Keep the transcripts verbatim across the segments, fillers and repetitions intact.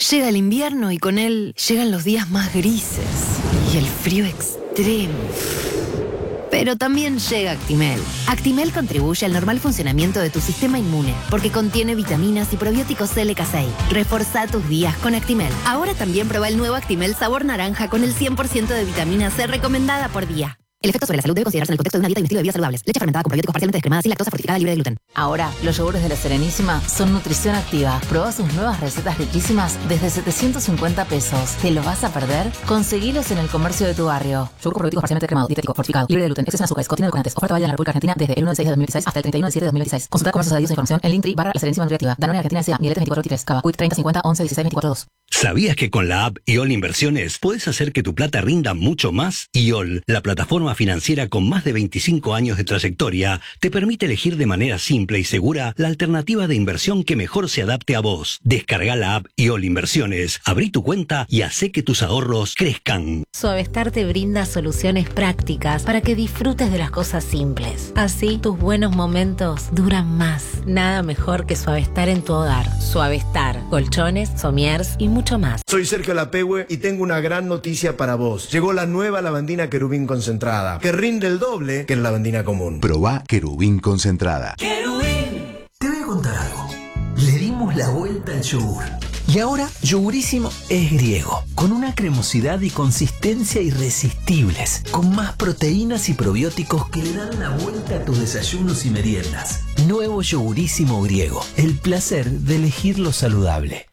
Llega el invierno y con él llegan los días más grises y el frío extremo. Pero también llega Actimel. Actimel contribuye al normal funcionamiento de tu sistema inmune porque contiene vitaminas y probióticos L K seis. Reforzá tus días con Actimel. Ahora también prueba el nuevo Actimel sabor naranja con el cien por ciento de vitamina C recomendada por día. El efecto sobre la salud debe considerarse en el contexto de una dieta y un estilo de vida saludables. Leche fermentada con probióticos parcialmente descremada sin lactosa, fortificada, libre de gluten. Ahora, los yogures de La Serenísima son nutrición activa. Probá sus nuevas recetas riquísimas desde setecientos cincuenta pesos. ¿Te los vas a perder? Conseguilos en el comercio de tu barrio. Yogur con probióticos parcialmente descremado, dietético, fortificado, libre de gluten, exceso en azúcares, contiene edulcorantes. Oferta válida en la República Argentina desde el uno de seis de dos mil dieciséis hasta el treinta y uno de siete de dos mil veintiséis. Consulta comercios adheridos e información en Linktree barra La Serenísima Nutriactiva. Danone Argentina S A, Mieletes veinticuatro veintitrés, Cava, Quick treinta cincuenta once dieciséis veinticuatro dos. ¿Sabías que con la app I O L Inversiones puedes hacer que tu plata rinda mucho más? I O L, la plataforma financiera con más de veinticinco años de trayectoria, te permite elegir de manera simple y segura la alternativa de inversión que mejor se adapte a vos. Descarga la app I O L Inversiones, abrí tu cuenta y hacé que tus ahorros crezcan. Suavestar te brinda soluciones prácticas para que disfrutes de las cosas simples. Así, tus buenos momentos duran más. Nada mejor que Suavestar en tu hogar. Suavestar, colchones, somiers y mucho más. Soy Sergio Lapehue y tengo una gran noticia para vos. Llegó la nueva lavandina Querubín concentrada, que rinde el doble que la lavandina común. Probá Querubín concentrada. ¡Querubín! Te voy a contar algo. Le dimos la vuelta al yogur. Y ahora, Yogurísimo es griego, con una cremosidad y consistencia irresistibles, con más proteínas y probióticos que le dan la vuelta a tus desayunos y meriendas. Nuevo Yogurísimo griego, el placer de elegir lo saludable.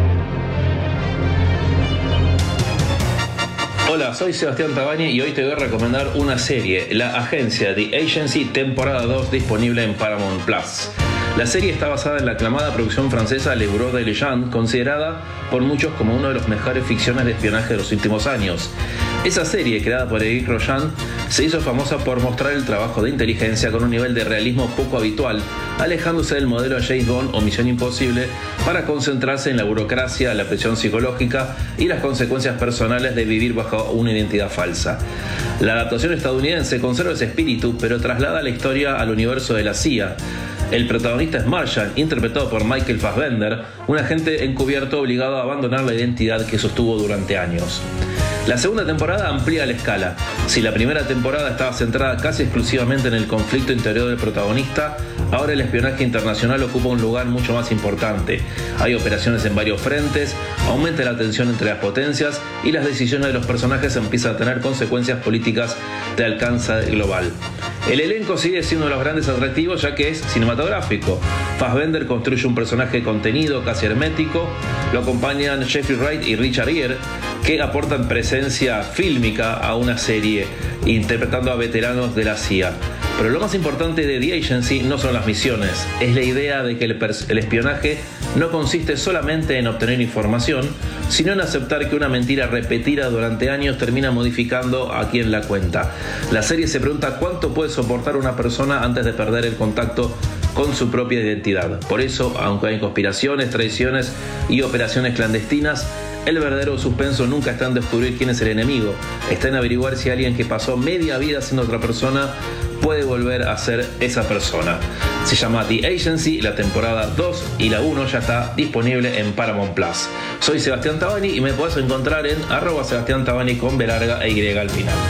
Hola, soy Sebastián Tabani y hoy te voy a recomendar una serie, La Agencia, The Agency, temporada dos, disponible en Paramount Plus. La serie está basada en la aclamada producción francesa Le Bureau de Legend, considerada por muchos como una de las mejores ficciones de espionaje de los últimos años. Esa serie, creada por Eric Rojan, se hizo famosa por mostrar el trabajo de inteligencia con un nivel de realismo poco habitual, alejándose del modelo James Bond o Misión Imposible para concentrarse en la burocracia, la presión psicológica y las consecuencias personales de vivir bajo una identidad falsa. La adaptación estadounidense conserva ese espíritu, pero traslada la historia al universo de la C I A. El protagonista es Marshall, interpretado por Michael Fassbender, un agente encubierto obligado a abandonar la identidad que sostuvo durante años. La segunda temporada amplía la escala. Si la primera temporada estaba centrada casi exclusivamente en el conflicto interior del protagonista, ahora el espionaje internacional ocupa un lugar mucho más importante. Hay operaciones en varios frentes, aumenta la tensión entre las potencias y las decisiones de los personajes empiezan a tener consecuencias políticas de alcance global. El elenco sigue siendo uno de los grandes atractivos ya que es cinematográfico. Fassbender construye un personaje contenido, casi hermético. Lo acompañan Jeffrey Wright y Richard Gere, que aportan presencia fílmica a una serie, interpretando a veteranos de la C I A. Pero lo más importante de The Agency no son las misiones, es la idea de que el, el espionaje no consiste solamente en obtener información, sino en aceptar que una mentira repetida durante años termina modificando a quien la cuenta. La serie se pregunta cuánto puede soportar una persona antes de perder el contacto con su propia identidad. Por eso, aunque hay conspiraciones, traiciones y operaciones clandestinas, el verdadero suspenso nunca está en descubrir quién es el enemigo, está en averiguar si alguien que pasó media vida siendo otra persona puede volver a ser esa persona. Se llama The Agency, la temporada dos y la uno ya está disponible en Paramount Plus. Soy Sebastián Tabani y me podés encontrar en arroba Sebastián Tabani con B larga e Y al final.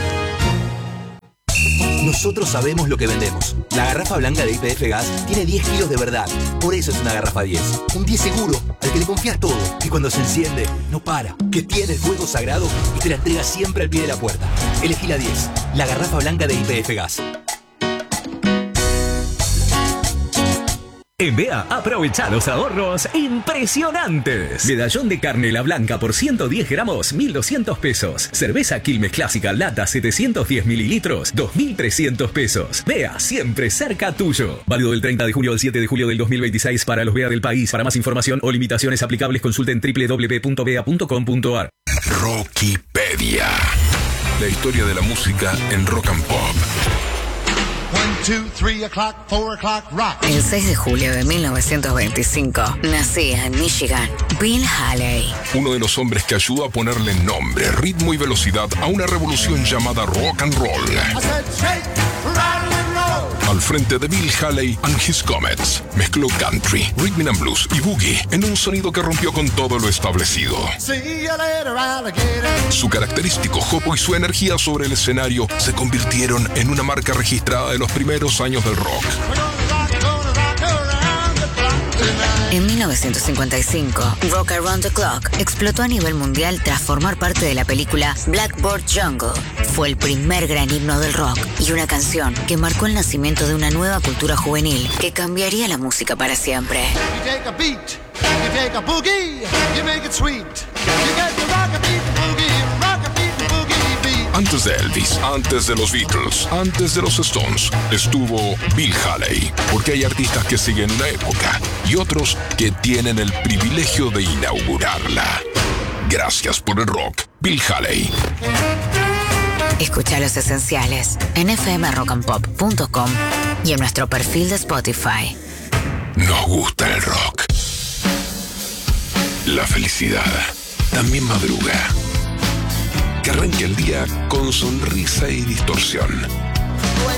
Nosotros sabemos lo que vendemos. La garrafa blanca de Y P F Gas tiene diez kilos de verdad. Por eso es una garrafa diez. Un diez seguro, al que le confías todo. Que cuando se enciende, no para. Que tiene el fuego sagrado y te la entrega siempre al pie de la puerta. Elegí la diez. La garrafa blanca de Y P F Gas. En B E A, aprovecha los ahorros impresionantes. Medallón de carne La Blanca por ciento diez gramos, mil doscientos pesos. Cerveza Quilmes Clásica Lata setecientos diez mililitros, dos mil trescientos pesos. B E A, siempre cerca tuyo. Válido del treinta de julio al siete de julio del dos mil veintiséis para los B E A del país. Para más información o limitaciones aplicables, consulten doble u doble u doble u punto b e a punto com punto a r. Rockipedia. La historia de la música en rock and pop. El seis de julio de mil novecientos veinticinco nacía en Michigan Bill Haley, uno de los hombres que ayudó a ponerle nombre, ritmo y velocidad a una revolución llamada rock and roll. Al al frente de Bill Haley and His Comets. Mezcló country, rhythm and blues y boogie en un sonido que rompió con todo lo establecido. Su característico jopo y su energía sobre el escenario se convirtieron en una marca registrada de los primeros años del rock. En mil novecientos cincuenta y cinco, Rock Around the Clock explotó a nivel mundial tras formar parte de la película Blackboard Jungle. Fue el primer gran himno del rock y una canción que marcó el nacimiento de una nueva cultura juvenil que cambiaría la música para siempre. Antes de Elvis, antes de los Beatles, antes de los Stones, estuvo Bill Haley. Porque hay artistas que siguen una época y otros que tienen el privilegio de inaugurarla. Gracias por el rock, Bill Haley. Escucha Los Esenciales en f m rock and pop punto com y en nuestro perfil de Spotify. Nos gusta el rock. La felicidad también madruga. Que arranque el día con sonrisa y distorsión.